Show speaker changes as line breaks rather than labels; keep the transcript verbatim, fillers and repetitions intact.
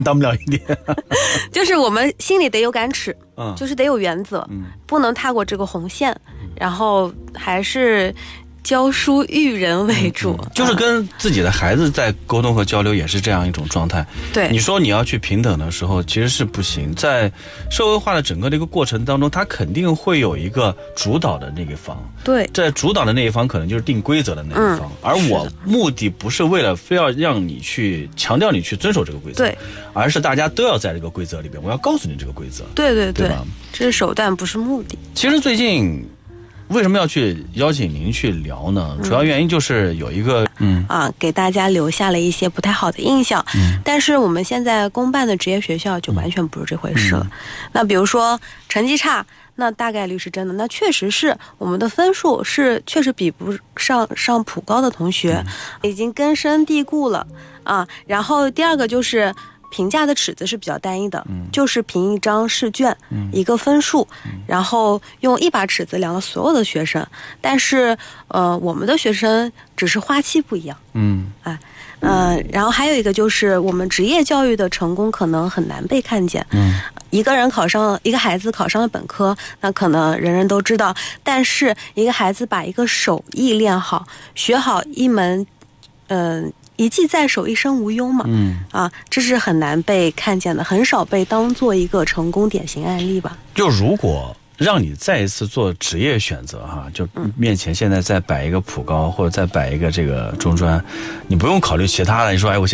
当不了一点。
就是我们心里得有杆尺，
嗯，
就是得有原则，
嗯，
不能踏过这个红线，然后还是教书育人为主，
嗯嗯、就是跟自己的孩子在沟通和交流也是这样一种状态。
对，
你说你要去平等的时候，其实是不行。在社会化的整个的一个过程当中，他肯定会有一个主导的那个方。
对，
在主导的那一方可能就是定规则的那一方，嗯、而我目的不是为了非要让你去强调你去遵守这个规则，
对，
而是大家都要在这个规则里边，我要告诉你这个规则。
对对 对,
对吧？
这是手段，不是目的。
其实最近为什么要去邀请您去聊呢？主要原因就是有一个嗯
啊，给大家留下了一些不太好的印象。嗯，但是我们现在公办的职业学校就完全不是这回事了。嗯、那比如说成绩差，那大概率是真的，那确实是我们的分数是确实比不上上普高的同学，嗯、已经根深蒂固了啊。然后第二个就是评价的尺子是比较单一的，嗯、就是评一张试卷，嗯、一个分数，嗯、然后用一把尺子量了所有的学生。但是，呃，我们的学生只是花期不一样，嗯，哎，呃，然后还有一个就是我们职业教育的成功可能很难被看见，嗯，一个人考上一个孩子考上了本科，那可能人人都知道，但是一个孩子把一个手艺练好，学好一门，嗯、呃。一技在手，一生无忧嘛。嗯啊，这是很难被看见的，很少被当做一个成功典型案例吧。
就如果让你再一次做职业选择哈，就面前现在再摆一个普高或者再摆一个这个中专，你不用考虑其他的，你说哎我。